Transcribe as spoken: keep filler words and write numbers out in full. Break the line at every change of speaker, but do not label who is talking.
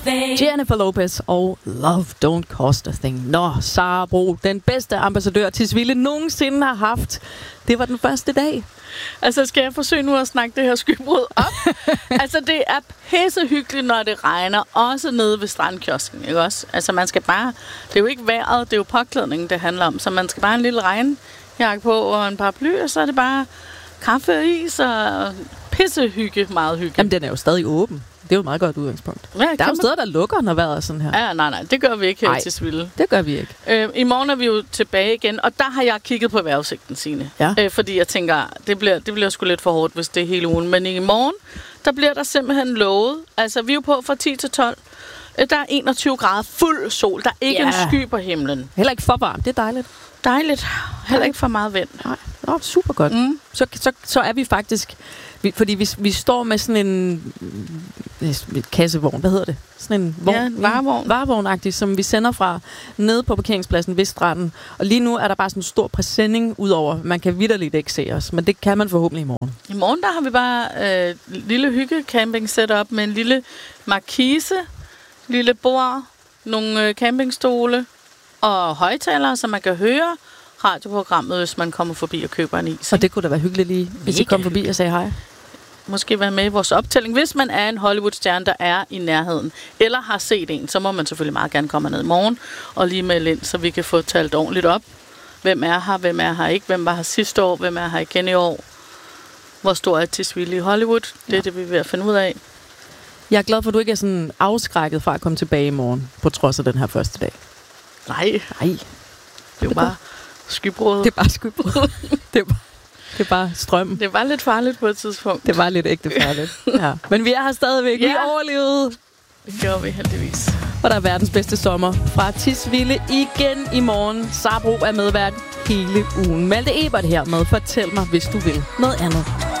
thing.
Jennifer Lopez og Love Don't Cost a Thing. Nå, Sara Bro, den bedste ambassadør Tisvilde nogensinde har haft. Det var den første dag.
Altså, skal jeg forsøge nu at snakke det her skybrud op? Altså, det er pissehyggeligt, når det regner. Også nede ved strandkiosken, ikke også? Altså, man skal bare... Det er jo ikke vejret, det er jo påklædningen, det handler om. Så man skal bare have en lille regnjakke på og en paraply, og så er det bare kaffe og is og pissehygge, meget hygge.
Jamen, den er jo stadig åben. Det er jo et meget godt udgangspunkt.
Ja,
der er jo
man...
steder, der lukker, når vejret er sådan her.
Ja, nej, nej, det gør vi ikke her
Ej,
i Tisvilde.
Det gør vi ikke.
Øh, I morgen er vi jo tilbage igen, og der har jeg kigget på vejrudsigten, Signe.
Ja.
Øh, fordi jeg tænker, det bliver, det bliver sgu lidt for hårdt, hvis det er hele ugen. Men i morgen, der bliver der simpelthen lovet. Altså, vi er jo på fra ti til tolv. Øh, der er enogtyve grader fuld sol. Der er ikke
Ja.
en sky på himlen.
Heller ikke for varmt. Det er dejligt.
Dejligt. Heller ikke for meget vind.
Nej, Nå, super godt.
Mm.
Så, så, så er vi faktisk... Vi, fordi vi, vi står med sådan en... Et kassevogn. Hvad hedder det? Sådan en vogn,
Ja, en varevogn.
Varevogn-agtig, som vi sender fra nede på parkeringspladsen ved stranden. Og lige nu er der bare sådan en stor præsending udover. Man kan vitterligt ikke se os, men det kan man forhåbentlig i morgen.
I morgen, der har vi bare øh, lille hygge camping setup med en lille markise, lille bord, nogle øh, campingstole og højtalere, så man kan høre radioprogrammet, hvis man kommer forbi og køber en is.
Og det kunne da være hyggeligt lige, hvis I kom forbi og sagde hej.
Måske være med i vores optælling. Hvis man er en Hollywood-stjerne, der er i nærheden, eller har set en, så må man selvfølgelig meget gerne komme ned i morgen og lige melde ind, så vi kan få talt ordentligt op. Hvem er her, hvem er her ikke, hvem var her sidste år, hvem er her igen i år. Hvor stor er Tisvilde i Hollywood? Det er ja. det, vi er ved at finde ud af.
Jeg er glad for, at du ikke er sådan afskrækket fra at komme tilbage i morgen, på trods af den her første dag.
Nej.
Nej.
Det er jo bare skybrud.
Det er bare skybrud. det, er bare, det er bare strøm.
Det var lidt farligt på et tidspunkt.
Det var lidt ægte farligt. Ja. Men vi er her stadigvæk. Ja. Vi overlevede.
Det gjorde vi heldigvis.
Og der er verdens bedste sommer fra Tisvilde igen i morgen. Sara Bro er medvært hele ugen. Malte Ebert her med Fortæl mig, hvis du vil noget andet.